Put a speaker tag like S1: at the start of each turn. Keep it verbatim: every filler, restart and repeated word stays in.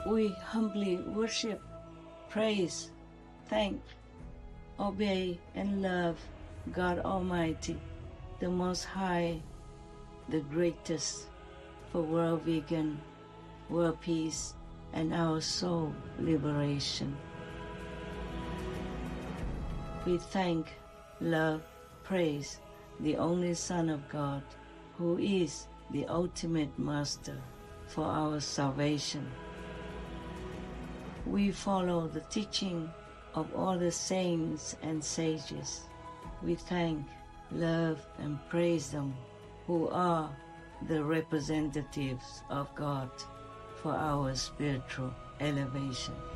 S1: We humbly worship, praise, thank, obey, and love God Almighty, the Most High, the greatest, for world vegan, world peace, and our soul liberation. We thank, love, praise the only Son of God, who is the ultimate Master for our salvation. We follow the teaching of all the saints and sages. We thank, love, and praise them who are the representatives of God for our spiritual elevation.